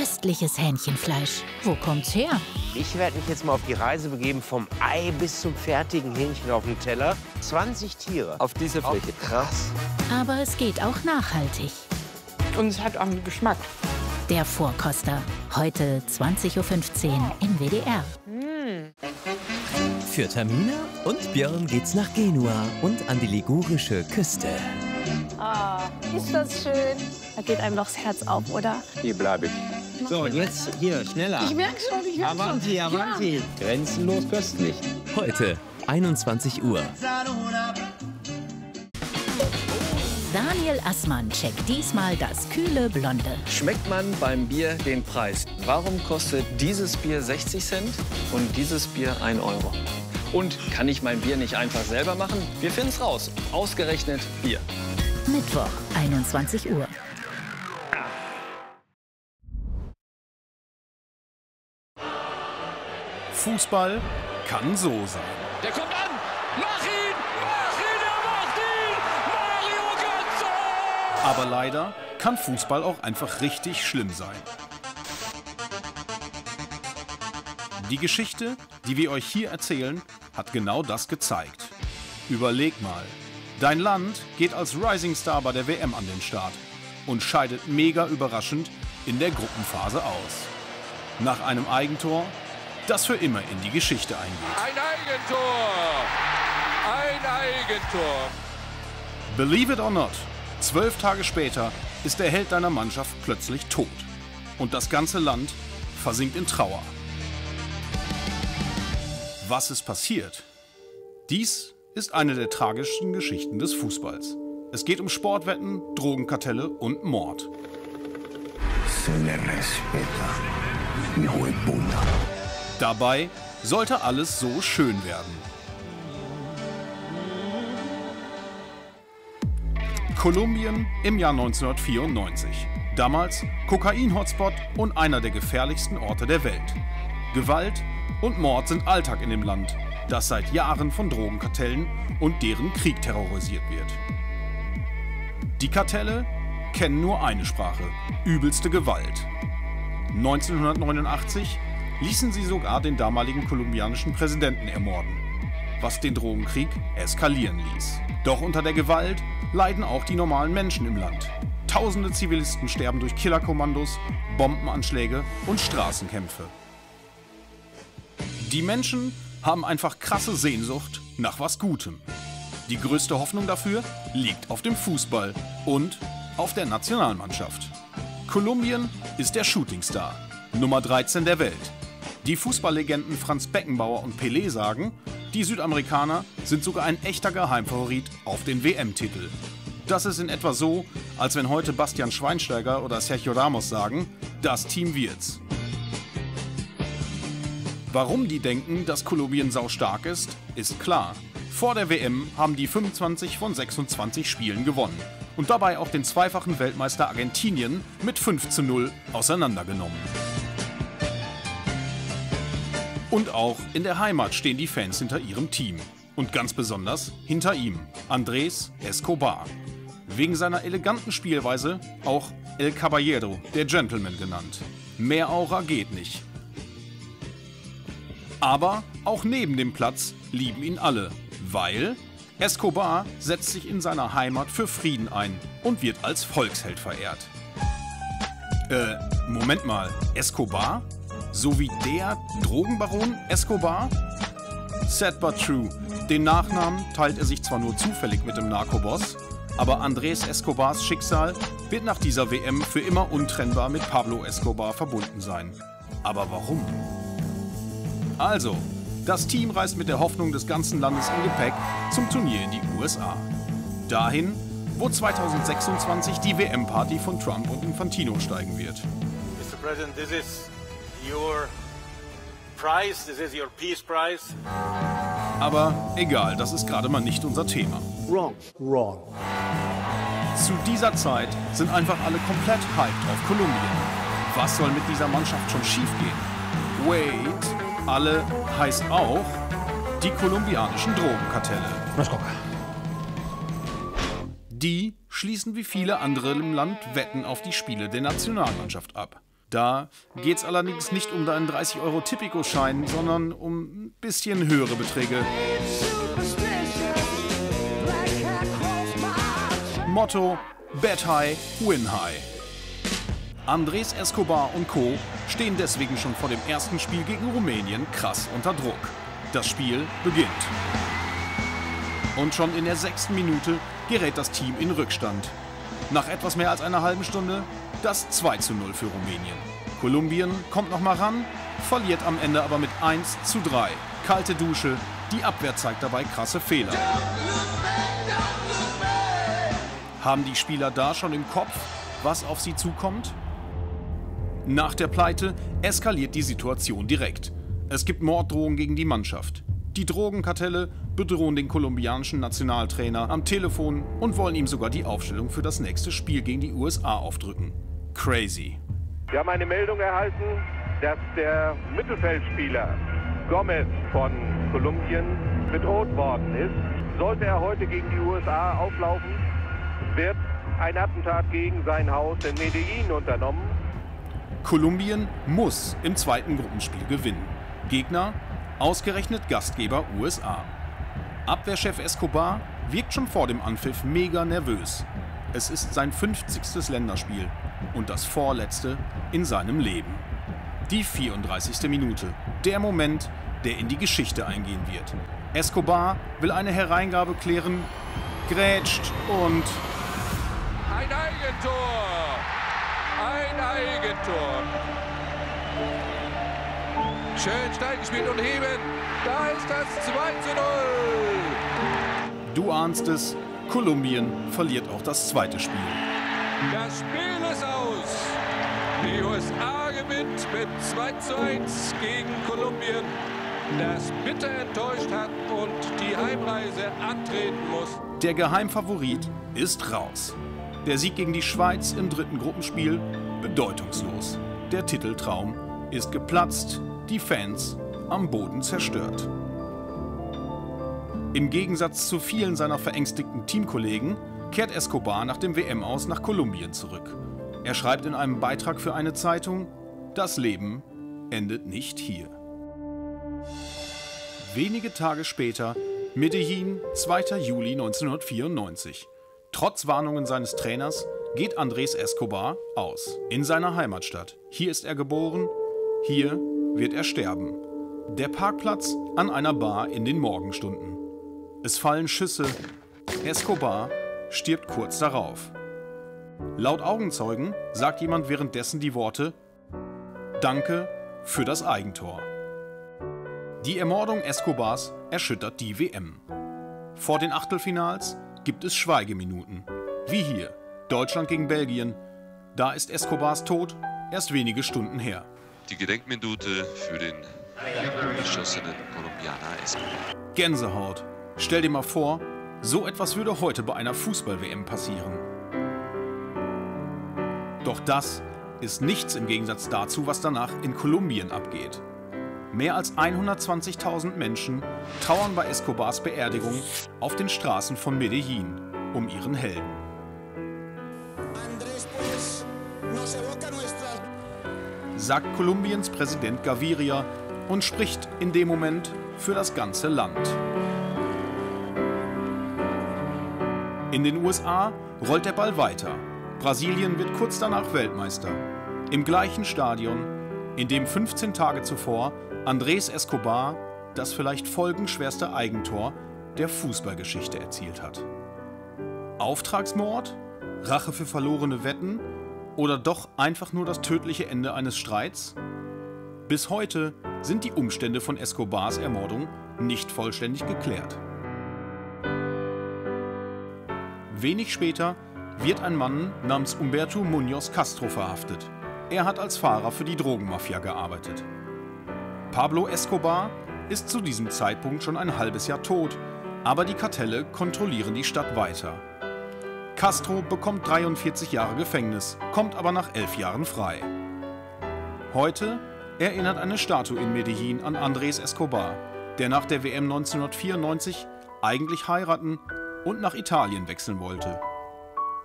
köstliches Hähnchenfleisch. Wo kommt's her? Ich werde mich jetzt mal auf die Reise begeben, vom Ei bis zum fertigen Hähnchen auf dem Teller. 20 Tiere. Auf diese Fläche. Krass. Aber es geht auch nachhaltig. Und es hat auch einen Geschmack. Der Vorkoster. Heute 20:15 Uhr im WDR. Für Tamina und Björn geht's nach Genua und an die ligurische Küste. Ah, ist das schön. Da geht einem doch das Herz auf, oder? Hier bleibe ich. So, jetzt hier, schneller. Ich merke schon, ich merke schon. Avanti, avanti. Ja. Grenzenlos köstlich. Heute, 21 Uhr. Daniel Assmann checkt diesmal das kühle Blonde. Schmeckt man beim Bier den Preis? Warum kostet dieses Bier 60 Cent und dieses Bier 1 Euro? Und kann ich mein Bier nicht einfach selber machen? Wir finden's raus. Ausgerechnet Bier. Mittwoch, 21 Uhr. Fußball kann so sein. Der kommt an! Mach ihn! Mach ihn! Er macht ihn! Mario Götze! Aber leider kann Fußball auch einfach richtig schlimm sein. Die Geschichte, die wir euch hier erzählen, hat genau das gezeigt. Überleg mal, dein Land geht als Rising Star bei der WM an den Start und scheidet mega überraschend in der Gruppenphase aus. Nach einem Eigentor, das für immer in die Geschichte eingeht. Ein Eigentor! Ein Eigentor! Believe it or not, 12 Tage später ist der Held deiner Mannschaft plötzlich tot. Und das ganze Land versinkt in Trauer. Was ist passiert? Dies ist eine der tragischsten Geschichten des Fußballs. Es geht um Sportwetten, Drogenkartelle und Mord. Dabei sollte alles so schön werden. Kolumbien im Jahr 1994. Damals Kokain-Hotspot und einer der gefährlichsten Orte der Welt. Gewalt und Mord sind Alltag in dem Land, das seit Jahren von Drogenkartellen und deren Krieg terrorisiert wird. Die Kartelle kennen nur eine Sprache: übelste Gewalt. 1989 ließen sie sogar den damaligen kolumbianischen Präsidenten ermorden, was den Drogenkrieg eskalieren ließ. Doch unter der Gewalt leiden auch die normalen Menschen im Land. Tausende Zivilisten sterben durch Killerkommandos, Bombenanschläge und Straßenkämpfe. Die Menschen haben einfach krasse Sehnsucht nach was Gutem. Die größte Hoffnung dafür liegt auf dem Fußball und auf der Nationalmannschaft. Kolumbien ist der Shootingstar, Nummer 13 der Welt. Die Fußballlegenden Franz Beckenbauer und Pelé sagen, die Südamerikaner sind sogar ein echter Geheimfavorit auf den WM-Titel. Das ist in etwa so, als wenn heute Bastian Schweinsteiger oder Sergio Ramos sagen, das Team wird's. Warum die denken, dass Kolumbien saustark ist, ist klar. Vor der WM haben die 25 von 26 Spielen gewonnen und dabei auch den zweifachen Weltmeister Argentinien mit 5:0 auseinandergenommen. Und auch in der Heimat stehen die Fans hinter ihrem Team. Und ganz besonders hinter ihm, Andrés Escobar. Wegen seiner eleganten Spielweise auch El Caballero, der Gentleman genannt. Mehr Aura geht nicht. Aber auch neben dem Platz lieben ihn alle, weil Escobar setzt sich in seiner Heimat für Frieden ein und wird als Volksheld verehrt. Moment mal, Escobar? So wie der Drogenbaron Escobar? Sad but true, den Nachnamen teilt er sich zwar nur zufällig mit dem Narcoboss, aber Andrés Escobars Schicksal wird nach dieser WM für immer untrennbar mit Pablo Escobar verbunden sein. Aber warum? Also, das Team reist mit der Hoffnung des ganzen Landes im Gepäck zum Turnier in die USA. Dahin, wo 2026 die WM-Party von Trump und Infantino steigen wird. Mr. President, this is your prize, this is your peace prize. Aber egal, das ist gerade mal nicht unser Thema. Wrong. Zu dieser Zeit sind einfach alle komplett hyped auf Kolumbien. Was soll mit dieser Mannschaft schon schiefgehen? Wait, alle heißt auch die kolumbianischen Drogenkartelle. Die schließen wie viele andere im Land Wetten auf die Spiele der Nationalmannschaft ab. Da geht's allerdings nicht um deinen 30-Euro-Tipico-Schein, sondern um ein bisschen höhere Beträge. Motto: Bet High, Win High. Andrés Escobar und Co. stehen deswegen schon vor dem ersten Spiel gegen Rumänien krass unter Druck. Das Spiel beginnt. Und schon in der 6. Minute gerät das Team in Rückstand. Nach etwas mehr als einer halben Stunde das 2:0 für Rumänien. Kolumbien kommt noch mal ran, verliert am Ende aber mit 1:3. Kalte Dusche, die Abwehr zeigt dabei krasse Fehler. Haben die Spieler da schon im Kopf, was auf sie zukommt? Nach der Pleite eskaliert die Situation direkt. Es gibt Morddrohungen gegen die Mannschaft. Die Drogenkartelle bedrohen den kolumbianischen Nationaltrainer am Telefon und wollen ihm sogar die Aufstellung für das nächste Spiel gegen die USA aufdrücken. Crazy. Wir haben eine Meldung erhalten, dass der Mittelfeldspieler Gomez von Kolumbien bedroht worden ist. Sollte er heute gegen die USA auflaufen, wird ein Attentat gegen sein Haus in Medellin unternommen. Kolumbien muss im zweiten Gruppenspiel gewinnen. Gegner: ausgerechnet Gastgeber USA. Abwehrchef Escobar wirkt schon vor dem Anpfiff mega nervös. Es ist sein 50. Länderspiel und das vorletzte in seinem Leben. Die 34. Minute. Der Moment, der in die Geschichte eingehen wird. Escobar will eine Hereingabe klären, grätscht und... Ein Eigentor! Ein Eigentor! Schön steil gespielt und heben. Da ist das 2:0. Du ahnst es, Kolumbien verliert auch das zweite Spiel. Das Spiel ist aus. Die USA gewinnt mit 2:1 gegen Kolumbien, das bitter enttäuscht hat und die Heimreise antreten muss. Der Geheimfavorit ist raus. Der Sieg gegen die Schweiz im dritten Gruppenspiel bedeutungslos. Der Titeltraum ist geplatzt, die Fans am Boden zerstört. Im Gegensatz zu vielen seiner verängstigten Teamkollegen kehrt Escobar nach dem WM-Aus nach Kolumbien zurück. Er schreibt in einem Beitrag für eine Zeitung: Das Leben endet nicht hier. Wenige Tage später, Medellin, 2. Juli 1994. Trotz Warnungen seines Trainers geht Andrés Escobar aus. In seiner Heimatstadt. Hier ist er geboren, hier wird er sterben. Der Parkplatz an einer Bar in den Morgenstunden. Es fallen Schüsse. Escobar stirbt kurz darauf. Laut Augenzeugen sagt jemand währenddessen die Worte: Danke für das Eigentor. Die Ermordung Escobars erschüttert die WM. Vor den Achtelfinals gibt es Schweigeminuten. Wie hier, Deutschland gegen Belgien. Da ist Escobars Tod erst wenige Stunden her. Die Gedenkminute für den geschossenen Kolumbianer Escobar. Gänsehaut. Stell dir mal vor, so etwas würde heute bei einer Fußball-WM passieren. Doch das ist nichts im Gegensatz dazu, was danach in Kolumbien abgeht. Mehr als 120.000 Menschen trauern bei Escobars Beerdigung auf den Straßen von Medellin um ihren Helden. Sagt Kolumbiens Präsident Gaviria und spricht in dem Moment für das ganze Land. In den USA rollt der Ball weiter. Brasilien wird kurz danach Weltmeister. Im gleichen Stadion, in dem 15 Tage zuvor Andrés Escobar das vielleicht folgenschwerste Eigentor der Fußballgeschichte erzielt hat. Auftragsmord? Rache für verlorene Wetten? Oder doch einfach nur das tödliche Ende eines Streits? Bis heute sind die Umstände von Escobars Ermordung nicht vollständig geklärt. Wenig später wird ein Mann namens Humberto Muñoz Castro verhaftet. Er hat als Fahrer für die Drogenmafia gearbeitet. Pablo Escobar ist zu diesem Zeitpunkt schon ein halbes Jahr tot, aber die Kartelle kontrollieren die Stadt weiter. Castro bekommt 43 Jahre Gefängnis, kommt aber nach 11 Jahren frei. Heute erinnert eine Statue in Medellin an Andrés Escobar, der nach der WM 1994 eigentlich heiraten und nach Italien wechseln wollte.